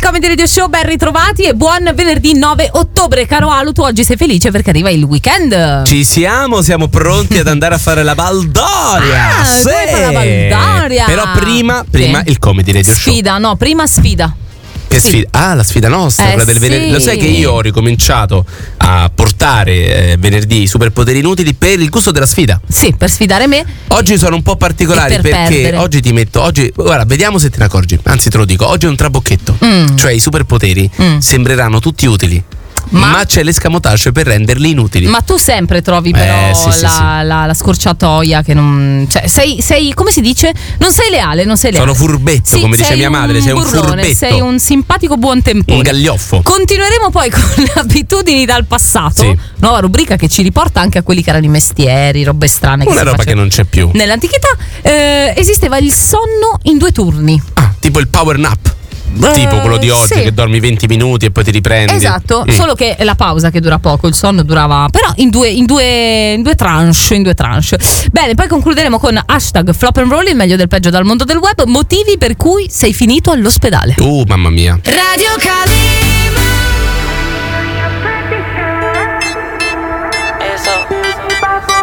Comedy Radio Show, ben ritrovati e buon venerdì 9 ottobre. Caro Alu, tu oggi sei felice perché arriva il weekend. Ci siamo pronti ad andare a fare la baldoria. Ah, sì. come fa la baldoria? Però prima il Comedy Radio Show. Sfida, no, prima sfida. Che sfida? Ah, la sfida nostra, quella del venerdì. Sì. Lo sai che io ho ricominciato a portare venerdì i superpoteri inutili per il gusto della sfida. Sì, per sfidare me. Oggi sono un po' particolari E per perché perdere. oggi guarda, vediamo se te ne accorgi. Anzi, te lo dico, oggi è un trabocchetto. Cioè i superpoteri sembreranno tutti utili. Ma c'è l'escamotage per renderli inutili. Ma tu sempre trovi però sì. la scorciatoia che non. Cioè, sei come si dice? Non sei leale. Sono furbetto, Sì, come dice mia madre, sei un burrone, furbetto. sei un simpatico buon tempone. Un gaglioffo. Continueremo poi con le abitudini dal passato. Sì. Nuova rubrica che ci riporta anche a quelli che erano i mestieri, robe strane. Una roba che non c'è più. Nell'antichità esisteva il sonno in 2 turni. Tipo il power nap. Tipo quello di oggi, sì. che dormi 20 minuti e poi ti riprendi. Esatto, solo che la pausa che dura poco, il sonno durava però in due tranche. Bene, poi concluderemo con hashtag flop and roll, il meglio del peggio dal mondo del web, motivi per cui sei finito all'ospedale. Mamma mia. Radio Cali.